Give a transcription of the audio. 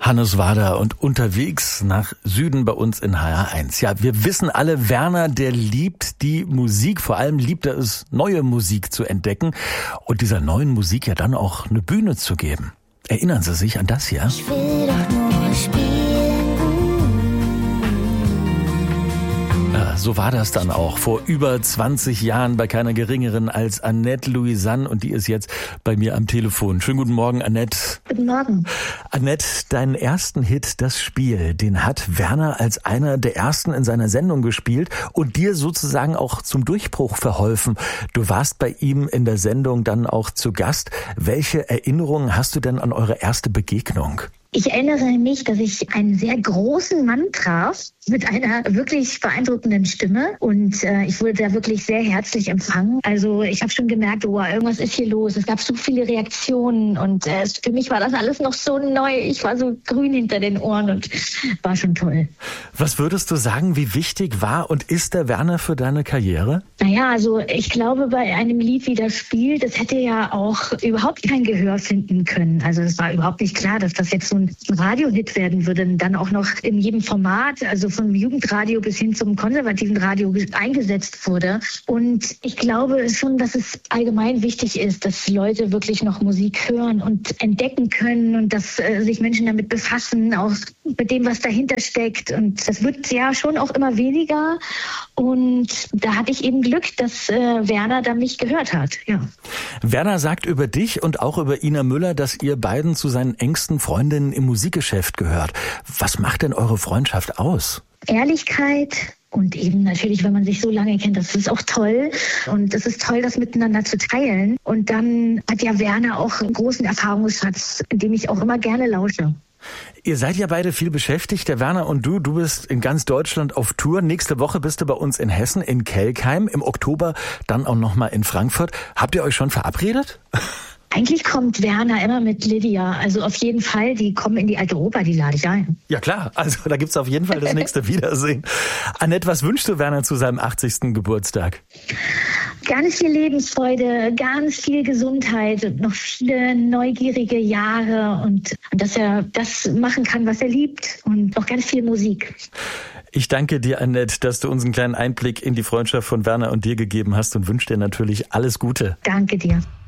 Hannes Wader und unterwegs nach Süden bei uns in HR1. Ja, wir wissen alle, Werner, der liebt die Musik. Vor allem liebt er es, neue Musik zu entdecken und dieser neuen Musik ja dann auch eine Bühne zu geben. Erinnern Sie sich an das hier? Ich will doch nur spielen. Ja, so war das dann auch vor über 20 Jahren bei keiner geringeren als Annette Louisanne und die ist jetzt bei mir am Telefon. Schönen guten Morgen, Annette. Guten Morgen. Annette, deinen ersten Hit, Das Spiel, den hat Werner als einer der ersten in seiner Sendung gespielt und dir sozusagen auch zum Durchbruch verholfen. Du warst bei ihm in der Sendung dann auch zu Gast. Welche Erinnerungen hast du denn an eure erste Begegnung? Ich erinnere mich, dass ich einen sehr großen Mann traf mit einer wirklich beeindruckenden Stimme und ich wurde da wirklich sehr herzlich empfangen. Also ich habe schon gemerkt, oh, irgendwas ist hier los. Es gab so viele Reaktionen und für mich war das alles noch so neu. Ich war so grün hinter den Ohren und war schon toll. Was würdest du sagen, wie wichtig war und ist der Werner für deine Karriere? Naja, also ich glaube, bei einem Lied wie Das Spiel, das hätte ja auch überhaupt kein Gehör finden können. Also es war überhaupt nicht klar, dass das jetzt so ein Radiohit werden würde, dann auch noch in jedem Format, also vom Jugendradio bis hin zum konservativen Radio eingesetzt wurde. Und ich glaube schon, dass es allgemein wichtig ist, dass Leute wirklich noch Musik hören und entdecken können und dass sich Menschen damit befassen, auch mit dem, was dahinter steckt. Und das wird ja schon auch immer weniger. Und da hatte ich eben Glück, dass Werner da mich gehört hat. Ja. Werner sagt über dich und auch über Ina Müller, dass ihr beiden zu seinen engsten Freundinnen im Musikgeschäft gehört. Was macht denn eure Freundschaft aus? Ehrlichkeit und eben natürlich, wenn man sich so lange kennt, das ist auch toll. Und es ist toll, das miteinander zu teilen. Und dann hat ja Werner auch einen großen Erfahrungsschatz, in dem ich auch immer gerne lausche. Ihr seid ja beide viel beschäftigt, der Werner und du. Du bist in ganz Deutschland auf Tour. Nächste Woche bist du bei uns in Hessen, in Kelkheim. Im Oktober dann auch nochmal in Frankfurt. Habt ihr euch schon verabredet? Eigentlich kommt Werner immer mit Lydia. Also auf jeden Fall, die kommen in die Alte Oper, die lade ich ein. Ja klar, also da gibt's auf jeden Fall das nächste Wiedersehen. Annette, was wünschst du Werner zu seinem 80. Geburtstag? Ganz viel Lebensfreude, ganz viel Gesundheit und noch viele neugierige Jahre und dass er das machen kann, was er liebt und noch ganz viel Musik. Ich danke dir, Annette, dass du uns einen kleinen Einblick in die Freundschaft von Werner und dir gegeben hast und wünsche dir natürlich alles Gute. Danke dir.